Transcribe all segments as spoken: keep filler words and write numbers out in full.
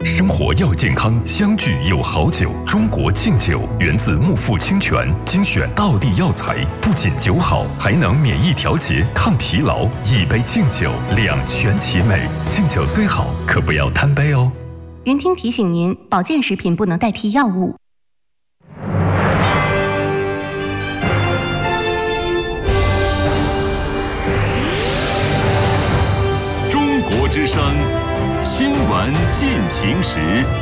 生活要健康，相聚有好酒。中国敬酒源自木富清泉，精选道地药材，不仅酒好，还能免疫调节、抗疲劳。一杯敬酒，两全其美。敬酒虽好，可不要贪杯哦。 云听提醒您，保健食品不能代替药物。 中国之声新闻进行时。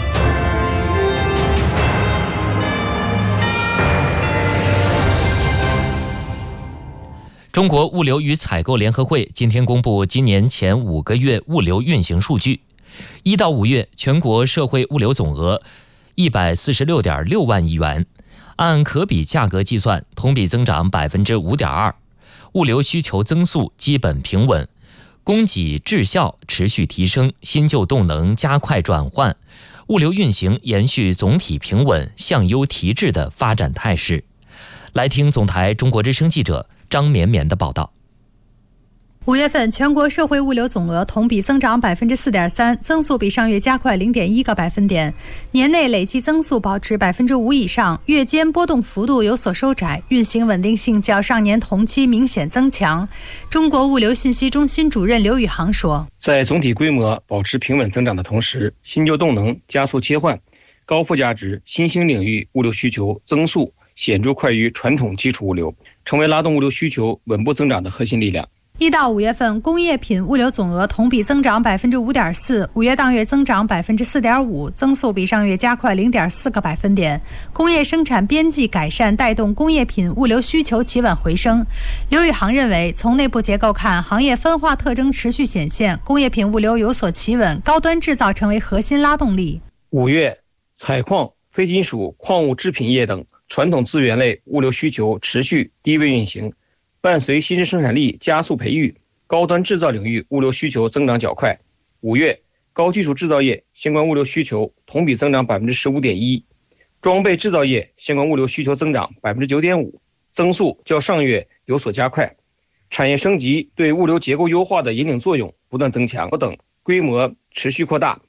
中国物流与采购联合会今天公布今年前五个月物流运行数据。一到五月，全国社会物流总额一百四十六点六万亿元，按可比价格计算，同比增长百分之五点二。物流需求增速基本平稳，供给质效持续提升，新旧动能加快转换，物流运行延续总体平稳、向优提质的发展态势。来听总台中国之声记者张绵绵的报道。 五月份全国社会物流总额同比增长百分之四点三，增速比上月加快零点一个百分点，年内累计增速保持百分之五以上，月间波动幅度有所收窄，运行稳定性较上年同期明显增强。中国物流信息中心主任刘宇航说， 在总体规模保持平稳增长的同时，新旧动能加速切换，高附加值新兴领域物流需求增速显著快于传统基础物流，成为拉动物流需求稳步增长的核心力量。 一到五月份，工业品物流总额同比增长百分之五点四，五月当月增长百分之四点五，增速比上月加快零点四个百分点。工业生产边际改善带动工业品物流需求企稳回升。刘宇航认为，从内部结构看，行业分化特征持续显现，工业品物流有所企稳，高端制造成为核心拉动力。 五月，采矿、非金属、矿物制品业等传统资源类物流需求持续低位运行。伴随新质生产力加速培育，高端制造领域物流需求增长较快。五月，高技术制造业相关物流需求同比增长百分之十五点一，装备制造业相关物流需求增长百分之九点五，增速较上月有所加快。产业升级对物流结构优化的引领作用不断增强，等规模持续扩大，